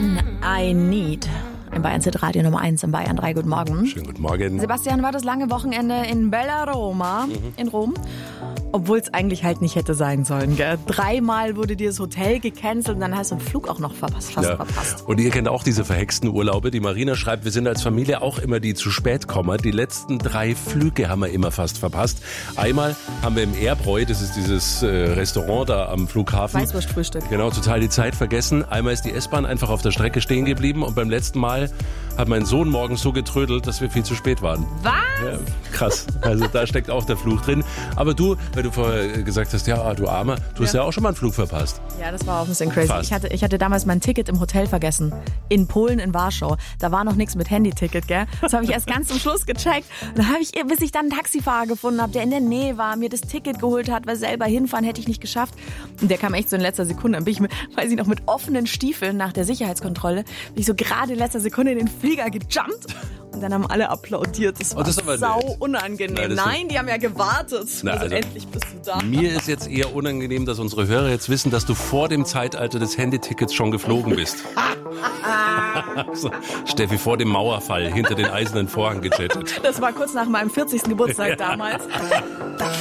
When I Need. Im Bayern Hit Radio Nummer 1 in Bayern 3. Guten Morgen. Schönen guten Morgen. Sebastian, war das lange Wochenende in Bella Roma in Rom? Obwohl es eigentlich halt nicht hätte sein sollen, gell? 3-mal wurde dir das Hotel gecancelt und dann hast du den Flug auch noch fast verpasst. Und ihr kennt auch diese verhexten Urlaube. Die Marina schreibt, wir sind als Familie auch immer die zu spät kommen. Die letzten 3 Flüge haben wir immer fast verpasst. Einmal haben wir im Airbräu, das ist dieses Restaurant da am Flughafen. Weißwurstfrühstück. Genau, total die Zeit vergessen. Einmal ist die S-Bahn einfach auf der Strecke stehen geblieben und beim letzten Mal hat mein Sohn morgens so getrödelt, dass wir viel zu spät waren. Was? Ja, krass. Also da steckt auch der Fluch drin. Aber du, weil du vorher gesagt hast, ja, du Armer, du hast ja auch schon mal einen Flug verpasst. Ja, das war auch ein bisschen crazy. Fast. Ich hatte damals mein Ticket im Hotel vergessen. In Polen, in Warschau. Da war noch nichts mit Handyticket, gell? Das habe ich erst ganz zum Schluss gecheckt. Und dann habe ich, bis ich dann einen Taxifahrer gefunden habe, der in der Nähe war, mir das Ticket geholt hat, weil selber hinfahren hätte ich nicht geschafft. Und der kam echt so in letzter Sekunde. Dann bin ich, weiß ich noch, mit offenen Stiefeln nach der Sicherheitskontrolle, bin ich so gerade in letzter Sekunde in den Flieger gejumpt. Und dann haben alle applaudiert. Das war sau unangenehm. Nein, die haben ja gewartet. Also endlich bist du da. Mir ist jetzt eher unangenehm, dass unsere Hörer jetzt wissen, dass du vor dem Zeitalter des Handytickets schon geflogen bist. So, Steffi, vor dem Mauerfall hinter den eisernen Vorhang gechattet. Das war kurz nach meinem 40. Geburtstag damals.